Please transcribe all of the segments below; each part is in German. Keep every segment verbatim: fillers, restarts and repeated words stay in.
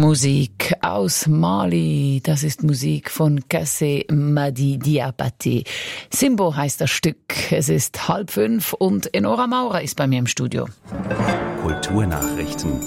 Musik aus Mali, das ist Musik von Kassé Madi Diabaté. Simbo heißt das Stück. Es ist halb fünf und Enora Maurer ist bei mir im Studio. Kulturnachrichten.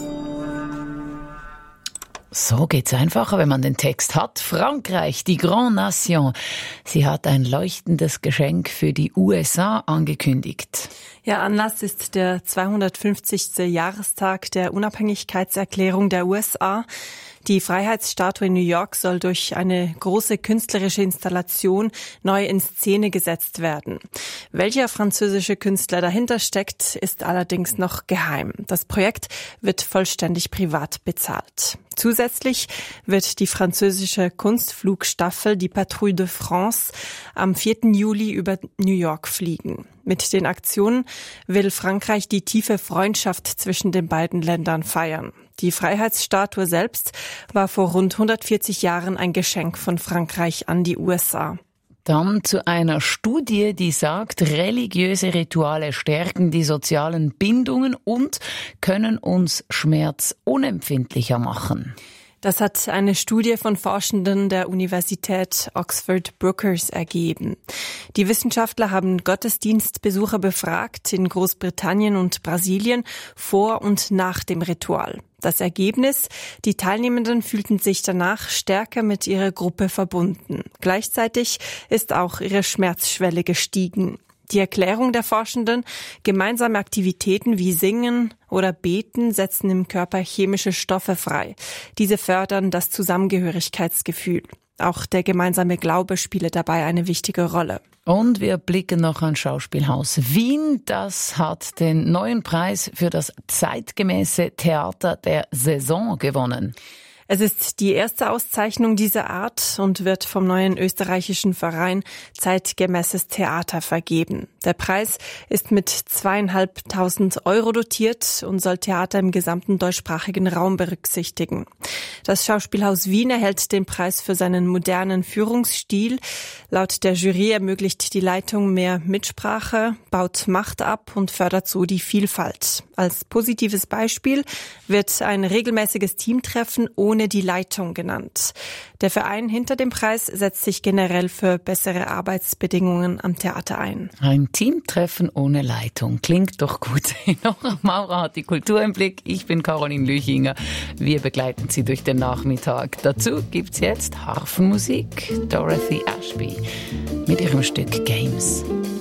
So geht's einfacher, wenn man den Text hat. Frankreich, die Grande Nation. Sie hat ein leuchtendes Geschenk für die U S A angekündigt. Ja, Anlass ist der zweihundertfünfzigste Jahrestag der Unabhängigkeitserklärung der U S A. Die Freiheitsstatue in New York soll durch eine große künstlerische Installation neu in Szene gesetzt werden. Welcher französische Künstler dahinter steckt, ist allerdings noch geheim. Das Projekt wird vollständig privat bezahlt. Zusätzlich wird die französische Kunstflugstaffel, die Patrouille de France, am vierten Juli über New York fliegen. Mit den Aktionen will Frankreich die tiefe Freundschaft zwischen den beiden Ländern feiern. Die Freiheitsstatue selbst war vor rund hundertvierzig Jahren ein Geschenk von Frankreich an die U S A. Dann zu einer Studie, die sagt, religiöse Rituale stärken die sozialen Bindungen und können uns Schmerz unempfindlicher machen. Das hat eine Studie von Forschenden der Universität Oxford Brookes ergeben. Die Wissenschaftler haben Gottesdienstbesucher befragt in Großbritannien und Brasilien vor und nach dem Ritual. Das Ergebnis: Die Teilnehmenden fühlten sich danach stärker mit ihrer Gruppe verbunden. Gleichzeitig ist auch ihre Schmerzschwelle gestiegen. Die Erklärung der Forschenden: Gemeinsame Aktivitäten wie Singen oder Beten setzen im Körper chemische Stoffe frei. Diese fördern das Zusammengehörigkeitsgefühl. Auch der gemeinsame Glaube spiele dabei eine wichtige Rolle. Und wir blicken noch ans Schauspielhaus Wien. Das hat den neuen Preis für das zeitgemäße Theater der Saison gewonnen. Es ist die erste Auszeichnung dieser Art und wird vom neuen österreichischen Verein Zeitgemäßes Theater vergeben. Der Preis ist mit zweieinhalbtausend Euro dotiert und soll Theater im gesamten deutschsprachigen Raum berücksichtigen. Das Schauspielhaus Wien erhält den Preis für seinen modernen Führungsstil. Laut der Jury ermöglicht die Leitung mehr Mitsprache, baut Macht ab und fördert so die Vielfalt. Als positives Beispiel wird ein regelmäßiges Teamtreffen ohne die Leitung genannt. Der Verein hinter dem Preis setzt sich generell für bessere Arbeitsbedingungen am Theater ein. Ein Teamtreffen ohne Leitung. Klingt doch gut. Nora Maurer hat die Kultur im Blick. Ich bin Caroline Lüchinger. Wir begleiten Sie durch den Nachmittag. Dazu gibt's jetzt Harfenmusik. Dorothy Ashby mit ihrem Stück Games.